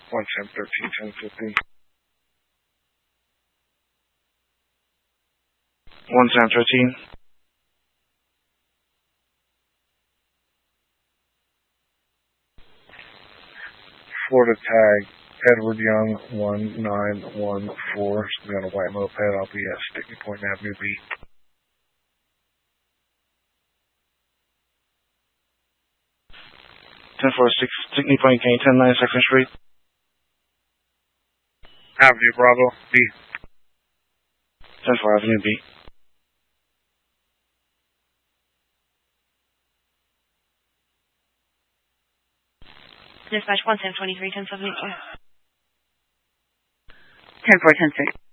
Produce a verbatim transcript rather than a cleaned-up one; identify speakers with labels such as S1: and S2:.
S1: one ten thirteen ten fifty. one ten thirteen. Florida tag, Edward Young, one nine one four. We got a white moped. I'll be at Stickney Point Avenue B. ten forty-six, Stickney Point, Kane, ten nine second Street. Avenue Bravo, B. ten four Avenue B.
S2: Dispatch one ten twenty-three ten seventy-four.
S3: ten four ten six.